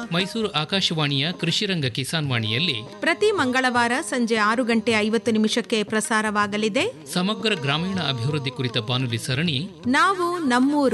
ಮೈಸೂರು ಆಕಾಶವಾಣಿಯ ಕೃಷಿರಂಗ ಕಿಸಾನ್ ವಾಣಿಯಲ್ಲಿ ಪ್ರತಿ ಮಂಗಳವಾರ ಸಂಜೆ 6:50 ಪ್ರಸಾರವಾಗಲಿದೆ ಸಮಗ್ರ ಗ್ರಾಮೀಣ ಅಭಿವೃದ್ಧಿ ಕುರಿತ ಬಾನುಲಿ ಸರಣಿ ನಾವು ನಮ್ಮೂರು.